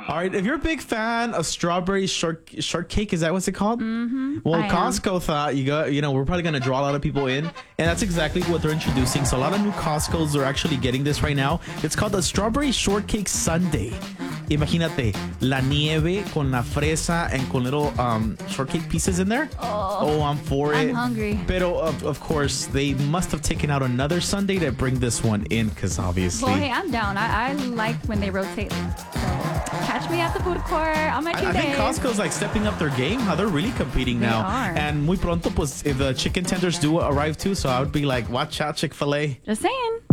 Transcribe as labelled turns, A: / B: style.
A: All right, if you're a big fan of strawberry shortcake, is that what's it called?
B: Mm-hmm.
A: Well,
B: I am.
A: Costco thought we're probably gonna draw a lot of people in, and that's exactly what they're introducing. So a lot of new Costco's are actually getting this right now. It's called the strawberry shortcake sundae. Imagínate, la nieve con la fresa and con little shortcake pieces in there. Oh, I'm for it.
B: I'm hungry.
A: Pero of course, they must have taken out another sundae to bring this one in, because obviously.
B: Well, hey, I'm down. I like when they rotate. So catch me at the food court on my 2
A: I
B: days.
A: think Costco's like stepping up their game. How they're really competing
B: They
A: now.
B: are.
A: And muy pronto, pues, if the chicken tenders do arrive too, so I would be like, watch out, Chick-fil-A.
B: Just saying.